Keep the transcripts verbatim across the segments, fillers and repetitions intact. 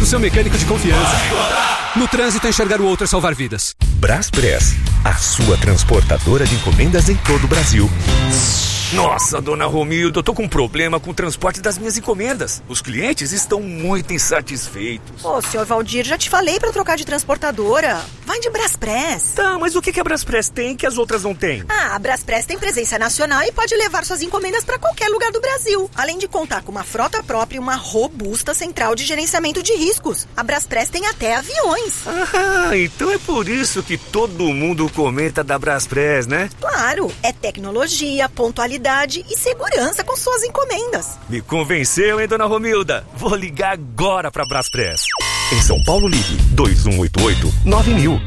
seu mecânico de confiança. No trânsito, enxergar o outro é salvar vidas. Braspress, a sua transportadora de encomendas em todo o Brasil. Nossa, dona Romilda, eu tô com um problema com o transporte das minhas encomendas. Os clientes estão muito insatisfeitos. Ô, senhor Valdir, já te falei pra trocar de transportadora. Vai de Braspress. Tá, mas o que que a Braspress tem que as outras não têm? Ah, a Braspress tem presença nacional e pode levar suas encomendas pra qualquer lugar do Brasil. Além de contar com uma frota própria e uma robusta central de gerenciamento de riscos. A Braspress tem até aviões. Ah, então é por isso que todo mundo comenta da Braspress, né? Claro, é tecnologia, pontualidade e segurança com suas encomendas. Me convenceu, hein, dona Romilda? Vou ligar agora pra Braspress. Em São Paulo, ligue dois um oito oito nove mil.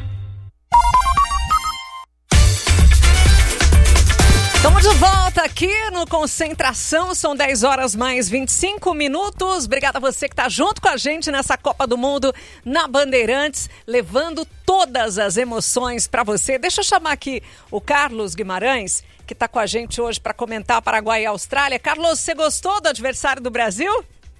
Estamos de volta aqui no Concentração, são dez horas mais vinte e cinco minutos. Obrigada a você que está junto com a gente nessa Copa do Mundo na Bandeirantes, levando todas as emoções para você. Deixa eu chamar aqui o Carlos Guimarães, que está com a gente hoje para comentar Paraguai e Austrália. Carlos, você gostou do adversário do Brasil?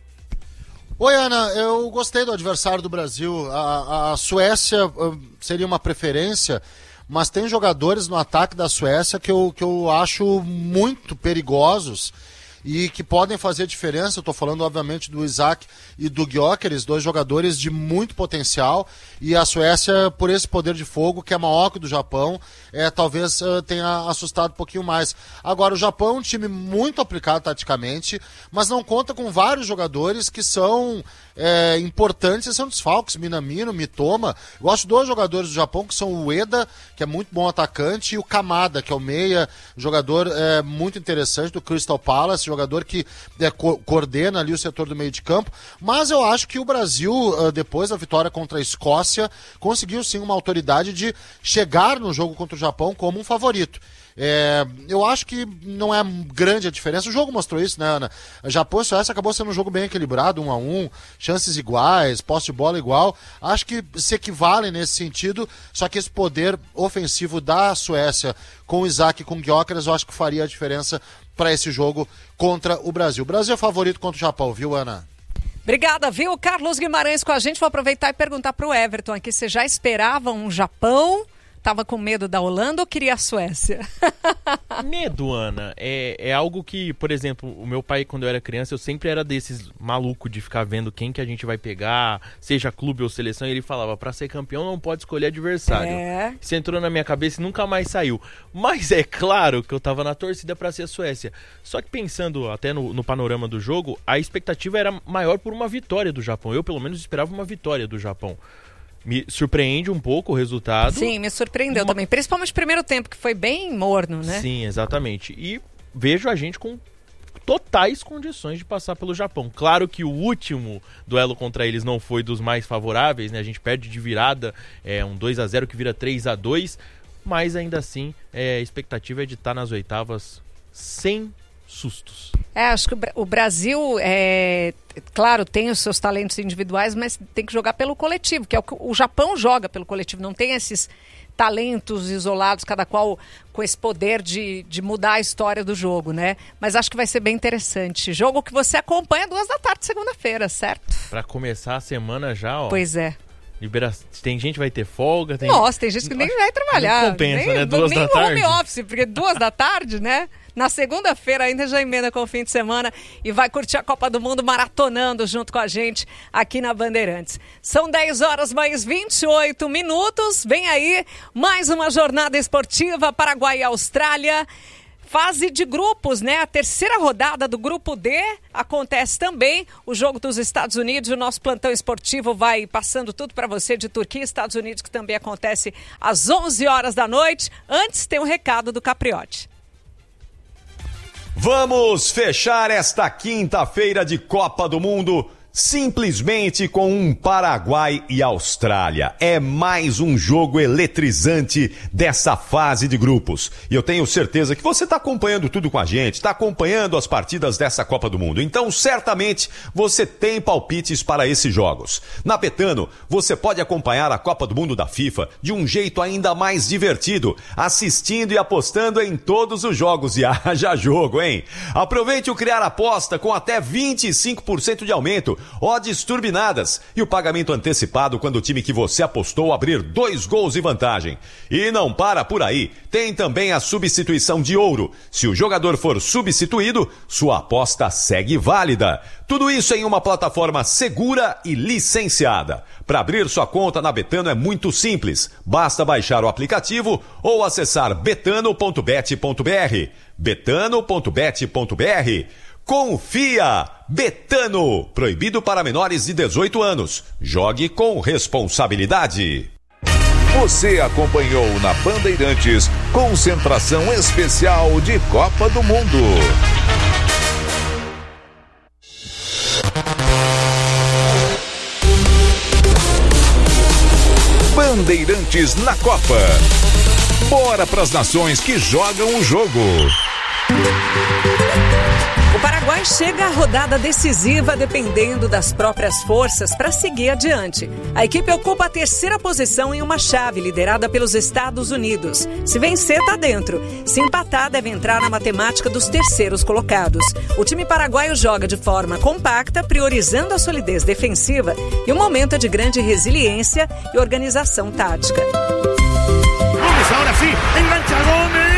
Oi, Ana, eu gostei do adversário do Brasil. A, a Suécia uh, seria uma preferência, mas tem jogadores no ataque da Suécia que eu, que eu acho muito perigosos e que podem fazer diferença. Eu estou falando, obviamente, do Isaac e do Gyökeres, dois jogadores de muito potencial, e a Suécia, por esse poder de fogo, que é maior que o do Japão, é, talvez uh, tenha assustado um pouquinho mais. Agora, o Japão é um time muito aplicado taticamente, mas não conta com vários jogadores que são é, importantes, são desfalques, Minamino, Mitoma. Eu gosto de dois jogadores do Japão, que são o Ueda, que é muito bom atacante, e o Kamada, que é o meia, jogador é, muito interessante do Crystal Palace, jogador que é, co- coordena ali o setor do meio de campo. Mas eu acho que o Brasil, uh, depois da vitória contra a Escócia, conseguiu sim uma autoridade de chegar no jogo contra o Japão como um favorito. É, eu acho que não é grande a diferença. O jogo mostrou isso, né, Ana? Japão e Suécia acabou sendo um jogo bem equilibrado, um a um, chances iguais, posse de bola igual. Acho que se equivalem nesse sentido, só que esse poder ofensivo da Suécia com o Isaac e com o Gyökeres, eu acho que faria a diferença para esse jogo contra o Brasil. O Brasil é favorito contra o Japão, viu, Ana? Obrigada, viu? Carlos Guimarães com a gente. Vou aproveitar e perguntar para o Everton aqui, você já esperava um Japão? Tava com medo da Holanda ou queria a Suécia? Medo, Ana, é, é algo que, por exemplo, o meu pai, quando eu era criança, eu sempre era desses malucos de ficar vendo quem que a gente vai pegar, seja clube ou seleção, e ele falava, pra ser campeão não pode escolher adversário. É. Isso entrou na minha cabeça e nunca mais saiu. Mas é claro que eu tava na torcida pra ser a Suécia. Só que pensando até no, no panorama do jogo, a expectativa era maior por uma vitória do Japão. Eu, pelo menos, esperava uma vitória do Japão. Me surpreende um pouco o resultado. Sim, me surpreendeu Uma... também. Principalmente o primeiro tempo, que foi bem morno, né? Sim, exatamente. E vejo a gente com totais condições de passar pelo Japão. Claro que o último duelo contra eles não foi dos mais favoráveis, né? A gente perde de virada, é um dois a zero que vira três a dois, mas ainda assim é, a expectativa é de estar nas oitavas sem sustos. É, acho que o Brasil, é, claro, tem os seus talentos individuais, mas tem que jogar pelo coletivo, que é o que o Japão joga pelo coletivo, não tem esses talentos isolados, cada qual com esse poder de, de mudar a história do jogo, né? Mas acho que vai ser bem interessante. Jogo que você acompanha duas da tarde, segunda-feira, certo? Para começar a semana já, ó. Pois é. Libera... Tem gente que vai ter folga. Tem... Nossa, tem gente que nem vai trabalhar. Não compensa, nem, né? Duas nem da tarde. home office, porque duas da tarde, né? Na segunda-feira ainda já emenda com o fim de semana e vai curtir a Copa do Mundo maratonando junto com a gente aqui na Bandeirantes. São dez horas mais vinte e oito minutos. Vem aí mais uma jornada esportiva Paraguai e Austrália. Fase de grupos, né? A terceira rodada do Grupo D acontece também. O jogo dos Estados Unidos, o nosso plantão esportivo vai passando tudo para você de Turquia e Estados Unidos, que também acontece às onze horas da noite. Antes tem um recado do Capriotti. Vamos fechar esta quinta-feira de Copa do Mundo simplesmente com um Paraguai e Austrália. É mais um jogo eletrizante dessa fase de grupos. E eu tenho certeza que você está acompanhando tudo com a gente, está acompanhando as partidas dessa Copa do Mundo. Então, certamente, você tem palpites para esses jogos. Na Betano, você pode acompanhar a Copa do Mundo da FIFA de um jeito ainda mais divertido, assistindo e apostando em todos os jogos. E haja jogo, hein? Aproveite o Criar Aposta com até vinte e cinco por cento de aumento odds turbinadas e o pagamento antecipado quando o time que você apostou abrir dois gols de vantagem. E não para por aí, tem também a substituição de ouro. Se o jogador for substituído, sua aposta segue válida. Tudo isso em uma plataforma segura e licenciada. Para abrir sua conta na Betano é muito simples. Basta baixar o aplicativo ou acessar betano ponto bet ponto br. betano ponto bet ponto br. Confia! Betano! Proibido para menores de dezoito anos. Jogue com responsabilidade. Você acompanhou na Bandeirantes concentração especial de Copa do Mundo. Bandeirantes na Copa. Bora pras nações que jogam o jogo. O Paraguai chega à rodada decisiva dependendo das próprias forças para seguir adiante. A equipe ocupa a terceira posição em uma chave liderada pelos Estados Unidos. Se vencer, tá dentro. Se empatar, deve entrar na matemática dos terceiros colocados. O time paraguaio joga de forma compacta, priorizando a solidez defensiva e um momento de grande resiliência e organização tática. Gomes, ahora sí, engancha Gomes.